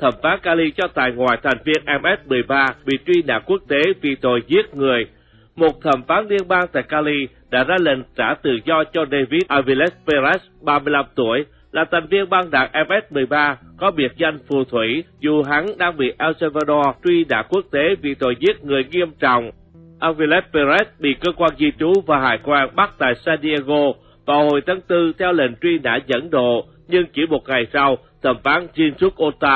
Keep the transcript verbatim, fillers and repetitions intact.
thẩm phán Cali cho tại ngoại thành viên em ét mười ba bị truy nã quốc tế vì tội giết người. Một thẩm phán liên bang tại Cali đã ra lệnh trả tự do cho David Aviles Perez, ba mươi lăm tuổi, là thành viên băng đảng em ét mười ba, có biệt danh phù thủy, dù hắn đang bị El Salvador truy nã quốc tế vì tội giết người nghiêm trọng. Aviles Perez bị cơ quan di trú và hải quan bắt tại San Diego vào hồi tháng tư theo lệnh truy nã dẫn độ, nhưng chỉ một ngày sau, thẩm phán Jean Ota